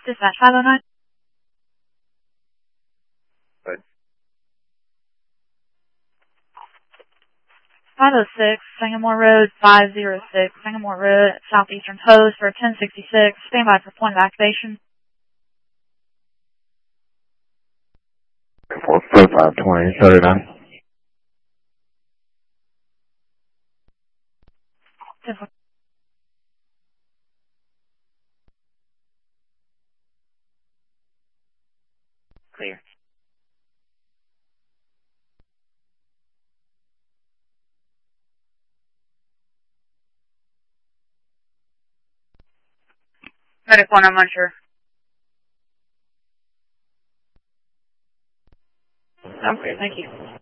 Dispatch 509. Right. 506, Sangamore Road, 506, Sangamore Road, Southeastern Post for 1066. Stand by for point of activation. 520, 39. 10-4. Clear. Medic 1, I'm unsure. Okay, thank you.